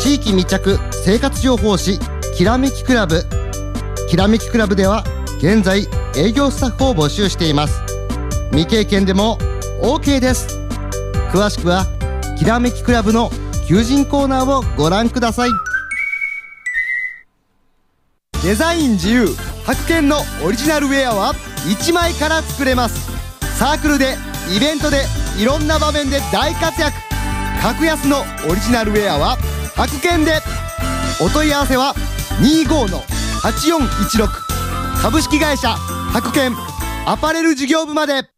地域密着生活情報誌きらめきクラブ。きらめきクラブでは現在営業スタッフを募集しています。未経験でも OK です。詳しくはきらめきクラブの求人コーナーをご覧ください。デザイン自由白犬のオリジナルウェアは1枚から作れます。サークルでイベントでいろんな場面で大活躍。格安のオリジナルウェアは白犬で。お問い合わせは 25-8416 株式会社白犬アパレル事業部まで。